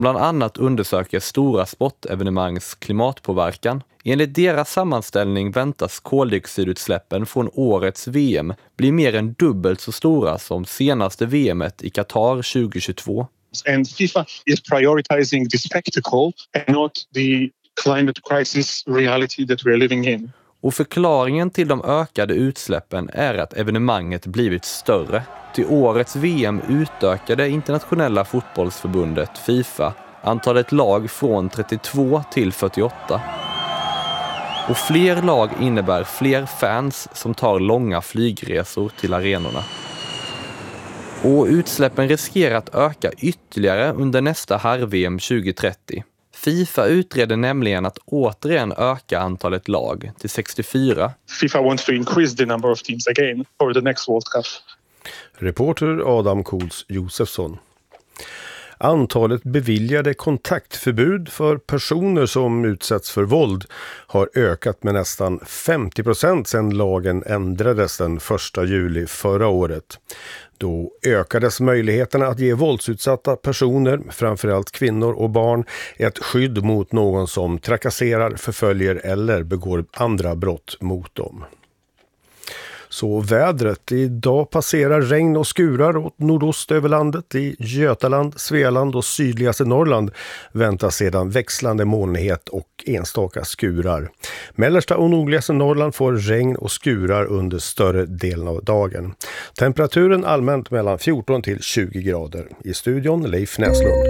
bland annat undersöker stora sportevenemangs klimatpåverkan. Enligt deras sammanställning väntas koldioxidutsläppen från årets VM bli mer än dubbelt så stora som senaste VM:et i Qatar 2022. And FIFA is prioritizing the spectacle and not the climate crisis reality that we're living in. Och förklaringen till de ökade utsläppen är att evenemanget blivit större. Till årets VM utökade internationella fotbollsförbundet FIFA antalet lag från 32 till 48. Och fler lag innebär fler fans som tar långa flygresor till arenorna. Och utsläppen riskerar att öka ytterligare under nästa herr-VM 2030. FIFA utreder nämligen att återigen öka antalet lag till 64. FIFA wants to increase the number of teams again for the next World Cup. Reporter Adam Kols Josefsson. Antalet beviljade kontaktförbud för personer som utsätts för våld har ökat med nästan 50% sedan lagen ändrades den 1 juli förra året. Då ökades möjligheterna att ge våldsutsatta personer, framförallt kvinnor och barn, ett skydd mot någon som trakasserar, förföljer eller begår andra brott mot dem. Så vädret. Idag passerar regn och skurar åt nordost över landet. I Götaland, Svealand och sydligaste Norrland väntas sedan växlande molnighet och enstaka skurar. Mellersta och nordligaste Norrland får regn och skurar under större delen av dagen. Temperaturen allmänt mellan 14 till 20 grader. I studion Leif Näslund.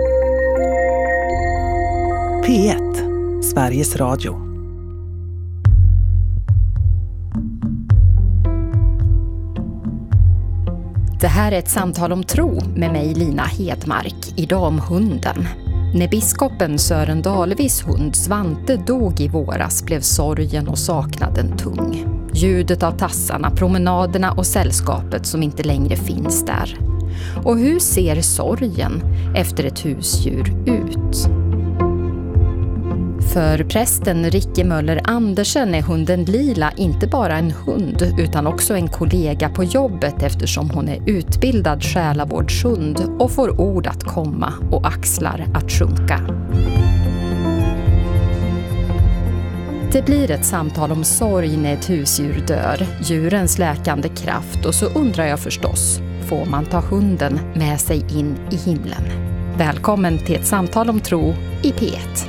P1, Sveriges Radio. Det här är ett samtal om tro med mig Lina Hedmark, idag om hunden. När biskopen Sören Dahlvis hund Svante dog i våras blev sorgen och saknaden tung. Ljudet av tassarna, promenaderna och sällskapet som inte längre finns där. Och hur ser sorgen efter ett husdjur ut? För prästen Ricke Möller Andersen är hunden Lila inte bara en hund utan också en kollega på jobbet eftersom hon är utbildad själavårdshund och får ord att komma och axlar att sjunka. Det blir ett samtal om sorg när ett husdjur dör, djurens läkande kraft och så undrar jag förstås, får man ta hunden med sig in i himlen? Välkommen till ett samtal om tro i P1.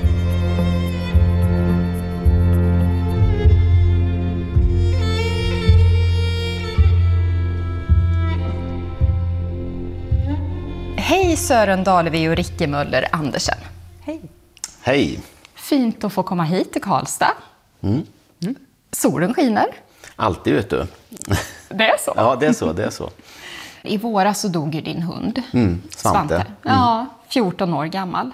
Hej Sören Dahlvi och Ricke Möller Andersen. Hej. Hej. Fint att få komma hit till Karlstad. Solen skiner. Alltid, vet du. Det är så? Ja, det är så. I våras så dog ju din hund. Svante. Ja, 14 år gammal.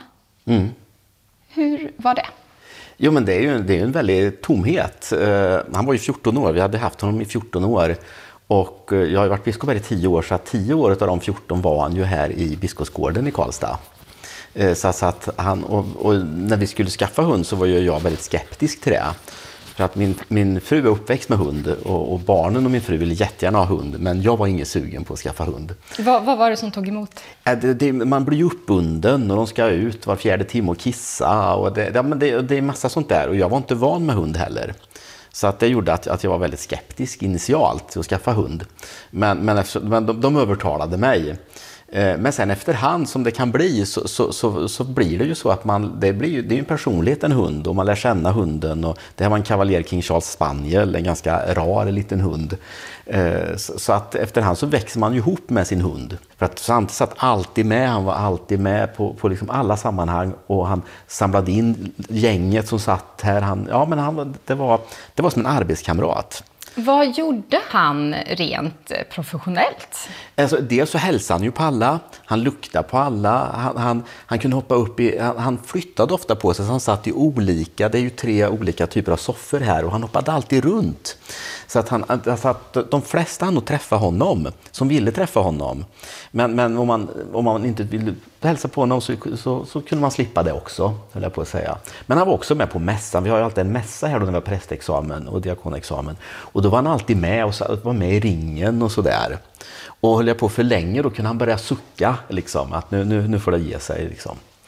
Hur var det? Jo, men det är ju en väldig tomhet. Han var ju 14 år. Vi hade haft honom i 14 år. Och jag har ju varit biskop här i 10 år, så att 10 år av de 14 var han ju här i Biskopsgården i Karlstad. Så att han, och när vi skulle skaffa hund så var ju jag väldigt skeptisk till det. För att min fru är uppväxt med hund och barnen och min fru ville jättegärna ha hund, men jag var ingen sugen på att skaffa hund. Vad var det som tog emot? Man blir ju uppbunden och de ska ut var 4:e timme och kissa. Och det är massa sånt där och jag var inte van med hund heller. Så att det gjorde att jag var väldigt skeptisk initialt till att skaffa hund. Men de övertalade mig. Men sen efterhand som det kan bli så blir det ju så att det är ju en personlighet, en hund, och man lär känna hunden. Och det här var en Cavalier King Charles Spaniel, en ganska rar liten hund. Så att efterhand så växer man ju ihop med sin hund. För att Svante satt alltid med, han var alltid med på liksom alla sammanhang och han samlade in gänget som satt här. Det var som en arbetskamrat. Vad gjorde han rent professionellt? Alltså, dels så hälsade han ju på alla, han luktade på alla, han kunde hoppa upp han flyttade ofta på sig, så han satt i det är ju 3 olika typer av soffor här och han hoppade alltid runt. Så att de flesta hann att träffa honom, som ville träffa honom. Men om man inte ville hälsa på honom så kunde man slippa det också, höll jag på att säga. Men han var också med på mässan. Vi har ju alltid en mässa här då när vi har prästexamen och diakonexamen. Och då var han alltid med och var med i ringen och sådär. Och höll jag på för länge då kunde han börja sucka liksom, att nu får det ge sig liksom.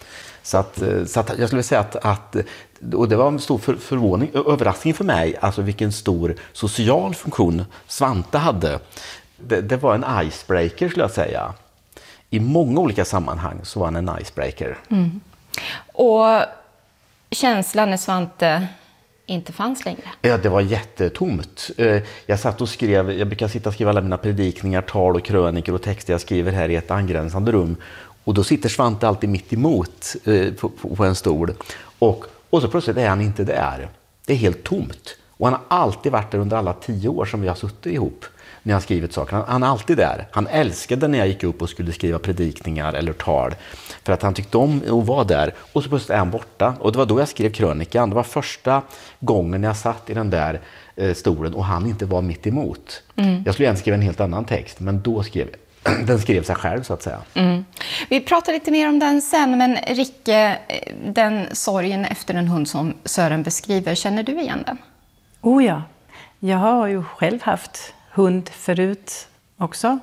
Så att jag skulle säga att och det var en stor överraskning för mig, alltså vilken stor social funktion Svante hade. Det var en icebreaker skulle jag säga. I många olika sammanhang så var han en icebreaker. Mm. Och känslan när Svante inte fanns längre? Ja, det var jättetomt. Jag satt och skrev, jag brukar sitta och skriva alla mina predikningar, tal och krönikor och texter jag skriver här i ett angränsande rum. Och då sitter Svante alltid mitt emot på en stol. Och så plötsligt är han inte där. Det är helt tomt. Och han har alltid varit där under alla 10 år som vi har suttit ihop. När jag har skrivit saker. Han är alltid där. Han älskade när jag gick upp och skulle skriva predikningar eller tal. För att han tyckte om att vara där. Och så plötsligt är han borta. Och det var då jag skrev krönikan. Det var första gången jag satt i den där stolen och han inte var mitt emot. Jag skulle egentligen skriva en helt annan text. Men då den skrev sig själv så att säga. Mm. Vi pratar lite mer om den sen. Men Ricke, den sorgen efter en hund som Sören beskriver. Känner du igen den? Oh ja. Jag har ju själv haft hund förut också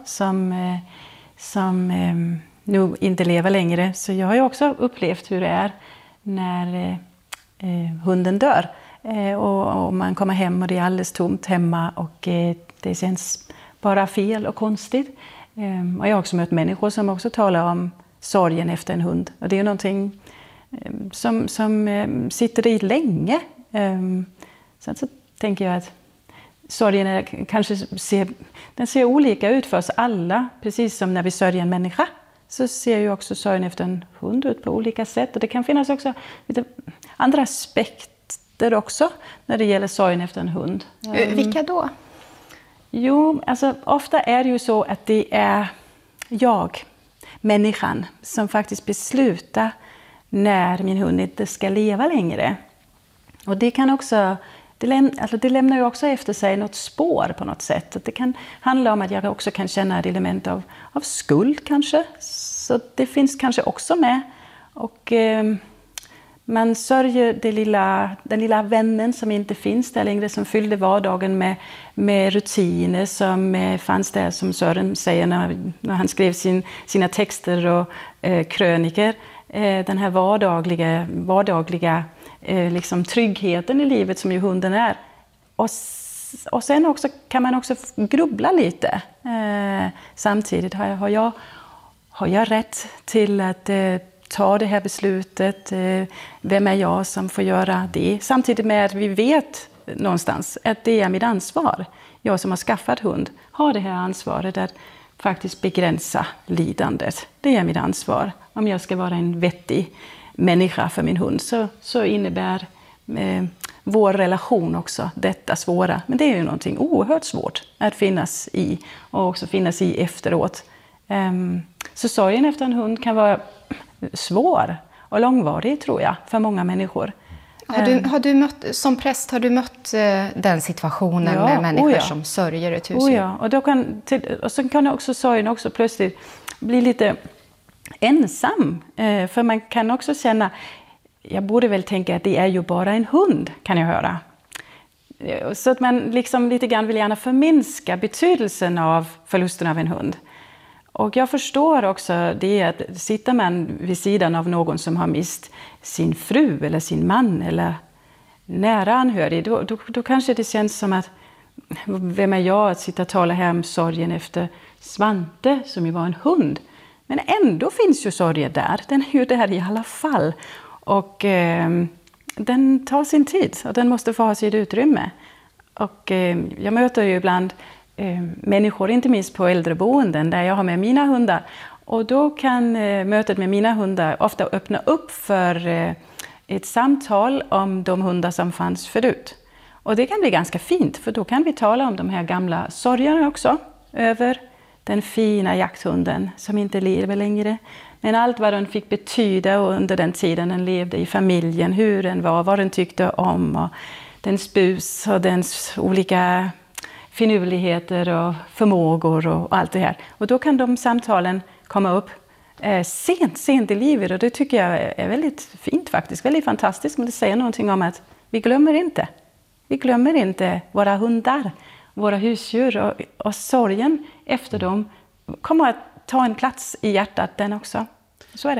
som nu inte lever längre. Så jag har ju också upplevt hur det är när hunden dör. Och man kommer hem och det är alldeles tomt hemma och det känns bara fel och konstigt. Och jag har också mött människor som också talar om sorgen efter en hund. Och det är någonting som sitter i länge. Sen så tänker jag att sorgen kanske ser olika ut för oss alla. Precis som när vi sörjer en människa så ser ju också sorgen efter en hund ut på olika sätt. Och det kan finnas också lite andra aspekter också när det gäller sorgen efter en hund. Vilka då? Jo, alltså ofta är det ju så att det är människan, som faktiskt beslutar när min hund inte ska leva längre. Och det kan också... Det lämnar ju också efter sig något spår på något sätt. Det kan handla om att jag också kan känna ett element av skuld kanske. Så det finns kanske också med. Och man sörjer den lilla vännen som inte finns där längre. Som fyllde vardagen med rutiner som fanns där, som Sören säger när han skrev sina texter och kröniker. Den här vardagliga liksom tryggheten i livet som ju hunden är. Och sen också kan man också grubbla lite. Samtidigt har jag rätt till att ta det här beslutet? Vem är jag som får göra det? Samtidigt med att vi vet någonstans att det är mitt ansvar. Jag som har skaffat hund har det här ansvaret att faktiskt begränsa lidandet. Det är mitt ansvar. Om jag ska vara en vettig människa för min hund så innebär vår relation också detta svåra. Men det är ju någonting oerhört svårt att finnas i och också finnas i efteråt. Så sorgen efter en hund kan vara svår och långvarig, tror jag, för många människor. Har du mött, som präst, har du mött den situationen med människor som sörjer ett husdjur? Ja, och så kan också sorgen också plötsligt bli lite ensam. För man kan också känna, jag borde väl tänka att det är ju bara en hund, kan jag höra. Så att man liksom lite grann vill gärna förminska betydelsen av förlusten av en hund. Och jag förstår också det att sitter man vid sidan av någon som har mist sin fru eller sin man eller nära anhörig, då kanske det känns som att vem är jag att sitta och tala här om sorgen efter Svante som ju var en hund. Men ändå finns ju sorgen där. Den är ju där i alla fall. Och den tar sin tid och den måste få ha sitt utrymme. Och jag möter ju ibland människor, inte minst på äldreboenden där jag har med mina hundar. Och då kan mötet med mina hundar ofta öppna upp för ett samtal om de hundar som fanns förut. Och det kan bli ganska fint, för då kan vi tala om de här gamla sorgerna också. Över den fina jakthunden som inte lever längre. Men allt vad den fick betyda under den tiden den levde i familjen. Hur den var, vad den tyckte om. Och dens bus och dens olika finurligheter och förmågor och allt det här. Och då kan de samtalen komma upp sent i livet. Och det tycker jag är väldigt fint faktiskt. Väldigt fantastiskt. Men det säger någonting om att vi glömmer inte. Vi glömmer inte våra hundar, våra husdjur. Och sorgen efter dem kommer att ta en plats i hjärtat den också. Så är det.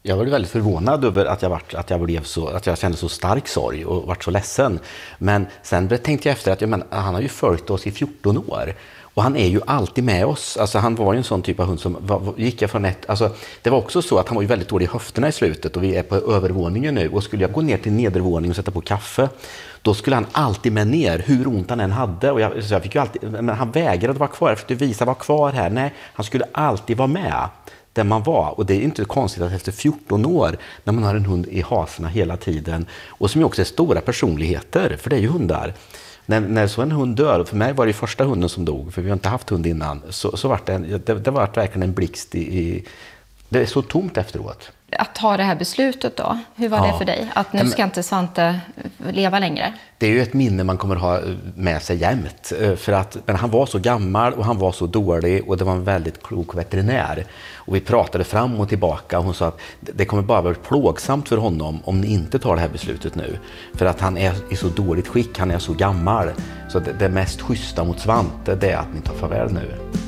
Jag var väldigt förvånad över att jag kände så stark sorg och vart så ledsen. Men sen tänkte jag efter att han har ju följt oss i 14 år. Och han är ju alltid med oss. Alltså han var ju en sån typ av hund som gick jag från det var också så att han var ju väldigt dålig i höfterna i slutet och vi är på övervåningen nu. Och skulle jag gå ner till nedervåningen och sätta på kaffe, då skulle han alltid med ner, hur ont han än hade. Och jag fick ju alltid, men han vägrade vara kvar. Jag försökte visa, var kvar här. Nej, han skulle alltid vara med där man var. Och det är inte konstigt att efter 14 år, när man har en hund i haserna hela tiden, och som ju också är stora personligheter, för det är ju hundar. När så en hund dör, för mig var det första hunden som dog, för vi har inte haft hund innan, så var det var verkligen en blixt det är så tomt efteråt. Att ta det här beslutet då, hur var det för dig? Att nu ska inte Svante leva längre? Det är ju ett minne man kommer ha med sig jämt. Men han var så gammal och han var så dålig och det var en väldigt klok veterinär. Och vi pratade fram och tillbaka och hon sa att det kommer bara vara plågsamt för honom om ni inte tar det här beslutet nu. För att han är i så dåligt skick, han är så gammal. Så det mest schyssta mot Svante, det är att ni tar farväl nu.